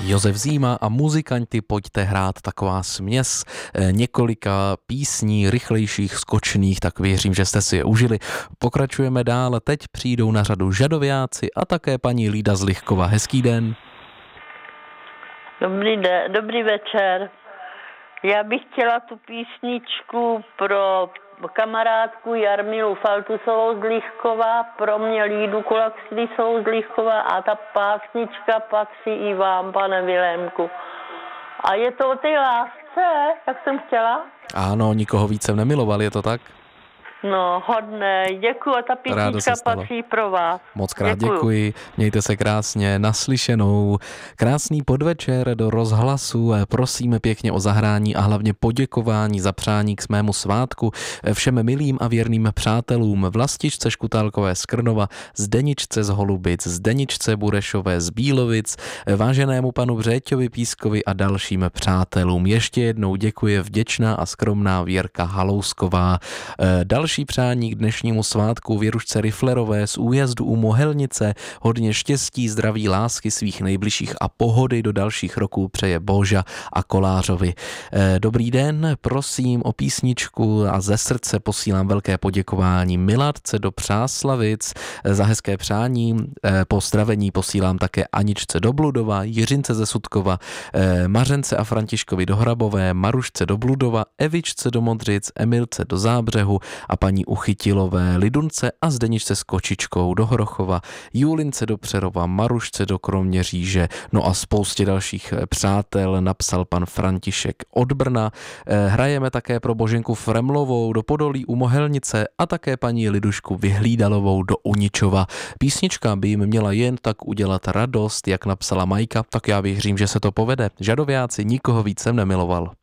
Josef Zíma a muzikanti Pojďte hrát, taková směs několika písní, rychlejších, skočných, tak věřím, že jste si je užili. Pokračujeme dál, teď přijdou na řadu Žadoviáci a také paní Lída z Lichkova. Hezký den. Dobrý večer. Já bych chtěla tu písničku pro kamarádku Jarmilu Faltusovou z Lichkova, pro mě Lídu Kulaxidisovou z Lichkova a ta pásnička patří i vám, pane Vilémku. A je to o té lásce, jak jsem chtěla? Ano, nikoho víc jsem nemiloval, je to tak? No, hodné, děkuji, a ta písnička patří pro vás. Moc krát děkuji, mějte se krásně, naslyšenou. Krásný podvečer do Rozhlasu, prosíme pěkně o zahrání a hlavně poděkování za přání k svému svátku všem milým a věrným přátelům Vlastičce Škutálkové z Krnova, Zdeničce z Holubic, Zdeničce Burešové z Bílovic, váženému panu Břéťovi Pískovi a dalším přátelům. Ještě jednou děkuje vděčná a skromná Věrka Halousková. Další přání k dnešnímu svátku Věrušce Riflerové z Újezdu u Mohelnice. Hodně štěstí, zdraví, lásky svých nejbližších a pohody do dalších roků přeje Boža a Kolářovi. Dobrý den, prosím o písničku a ze srdce posílám velké poděkování Miladce do Přáslavic za hezké přání. Pozdravení posílám také Aničce do Bludova, Jiřince ze Sudkova, Mařence a Františkovi do Hrabové, Marušce do Bludova, Evičce do Modřic, Emilce do Zábřehu a paní Uchytilové, Lidunce a Zdeničce s Kočičkou do Hrochova, Julince do Přerova, Marušce do Kroměříže, no a spoustě dalších přátel napsal pan František od Brna. Hrajeme také pro Boženku Fremlovou do Podolí u Mohelnice a také paní Lidušku Vyhlídalovou do Uničova. Písnička by jim měla jen tak udělat radost, jak napsala Majka, tak já věřím, že se to povede. Žadoviáci, nikoho víc jsem nemiloval.